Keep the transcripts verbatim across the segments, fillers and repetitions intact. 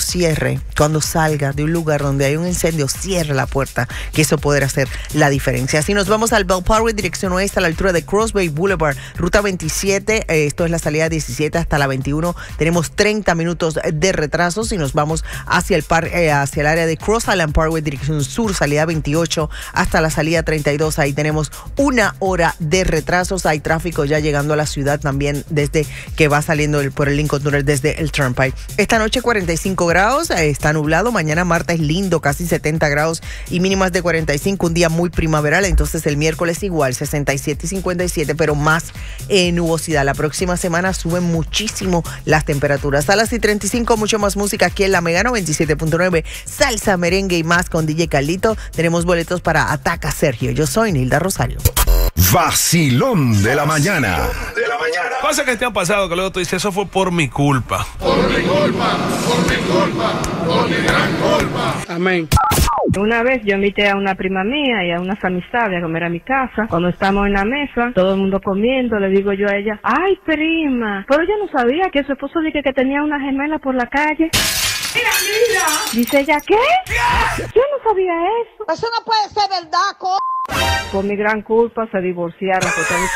cierre, cuando salga de un lugar donde hay un incendio, cierre la puerta, que eso podrá hacer la diferencia. Así nos vamos al Bell Parkway, dirección oeste, a la altura de Cross Bay Boulevard, ruta veintisiete. Eh, esto es la salida diecisiete hasta la veintiuno. Tenemos treinta minutos de retraso. Si nos vamos hacia el, par, eh, hacia el área de Cross Island Parkway, dirección sur, salida veintiocho hasta la salida treinta y dos. Ahí tenemos una hora de retrasos. Hay tráfico ya llegando a la ciudad también desde que va saliendo el, por el Lincoln Tunnel desde el Turnpike. Esta noche cuarenta y cinco grados, eh, está nublado. Mañana martes lindo, casi setenta grados y mínimas de cuarenta y cinco, un día muy primaveral. Entonces el miércoles igual, sesenta y siete y cincuenta y siete, pero más eh, nubosidad. La próxima semana suben muchísimo las temperaturas. A las y treinta y cinco, mucho más música aquí en la Mega noventa y siete punto nueve, salsa, merengue y más con D J Carlito. Tenemos boletos para Ataca Sergio. Yo soy Nilda Rosario. Vacilón de la mañana. De la mañana. Cosas que te han pasado que luego tú dices, eso fue por mi culpa. Por mi culpa, por mi culpa, por mi gran culpa. Amén. Una vez yo invité a una prima mía y a unas amistades a comer a mi casa. Cuando estamos en la mesa, todo el mundo comiendo, le digo yo a ella, ay prima, pero ella no sabía que su esposo dije que tenía una gemela por la calle. Mira, mira. Dice ella, ¿qué? ¿Qué? Yo no sabía eso. Eso no puede ser verdad, co... Por mi gran culpa se divorciaron.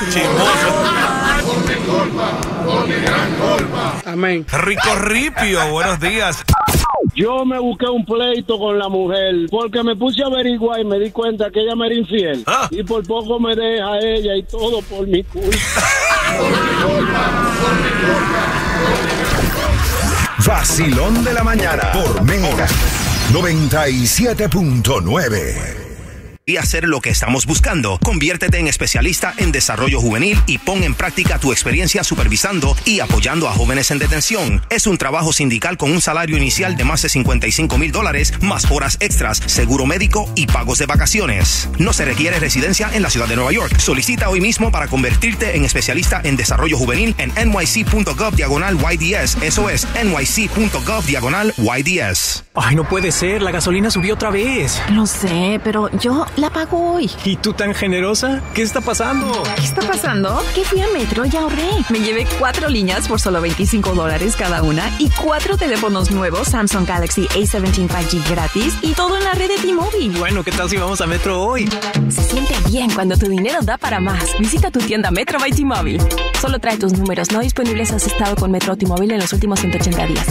Por mi culpa, por mi gran culpa. Amén. Rico Ripio, buenos días. Yo me busqué un pleito con la mujer porque me puse a averiguar y me di cuenta que ella me era infiel. ¿Ah? Y por poco me deja ella y todo por mi culpa. Por mi culpa, por mi culpa, por mi gran culpa. Vacilón de la mañana por Mega noventa y siete punto nueve. Y hacer lo que estamos buscando. Conviértete en especialista en desarrollo juvenil y pon en práctica tu experiencia supervisando y apoyando a jóvenes en detención. Es un trabajo sindical con un salario inicial de más de cincuenta y cinco mil dólares, más horas extras, seguro médico y pagos de vacaciones. No se requiere residencia en la ciudad de Nueva York. Solicita hoy mismo para convertirte en especialista en desarrollo juvenil en nyc.gov diagonal YDS. Eso es nyc.gov diagonal YDS. Ay, no puede ser, la gasolina subió otra vez. Lo sé, pero yo la pago hoy. ¿Y tú tan generosa? ¿Qué está pasando? ¿Qué está pasando? Que fui a Metro y ahorré. Me llevé cuatro líneas por solo veinticinco dólares cada una y cuatro teléfonos nuevos Samsung Galaxy A diecisiete cinco G gratis y todo en la red de T-Mobile. Bueno, ¿qué tal si vamos a Metro hoy? Se siente bien cuando tu dinero da para más. Visita tu tienda Metro by T-Mobile. Solo trae tus números no disponibles si has estado con Metro o T-Mobile en los últimos ciento ochenta días.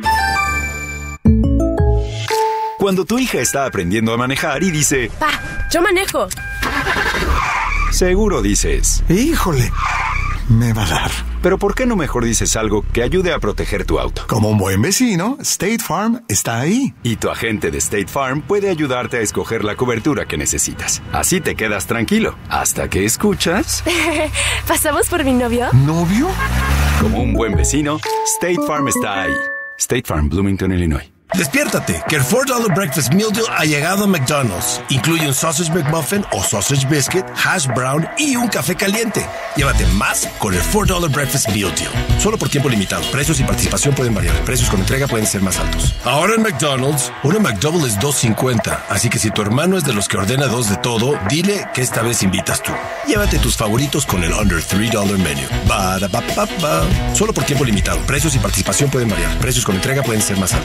Cuando tu hija está aprendiendo a manejar y dice, Pa, yo manejo. Seguro dices, híjole, me va a dar. Pero ¿por qué no mejor dices algo que ayude a proteger tu auto? Como un buen vecino, State Farm está ahí. Y tu agente de State Farm puede ayudarte a escoger la cobertura que necesitas. Así te quedas tranquilo, hasta que escuchas... ¿Pasamos por mi novio? ¿Novio? Como un buen vecino, State Farm está ahí. State Farm, Bloomington, Illinois. Despiértate, que el four dollar Breakfast Meal Deal ha llegado a McDonald's. Incluye un Sausage McMuffin o Sausage Biscuit, Hash Brown y un café caliente. Llévate más con el four dollar Breakfast Meal Deal. Solo por tiempo limitado. Precios y participación pueden variar. Precios con entrega pueden ser más altos. Ahora en McDonald's, una McDouble es dos cincuenta. Así que si tu hermano es de los que ordena dos de todo, dile que esta vez invitas tú. Llévate tus favoritos con el Under three dollar Menu. Ba-da-ba-ba-ba. Solo por tiempo limitado. Precios y participación pueden variar. Precios con entrega pueden ser más altos.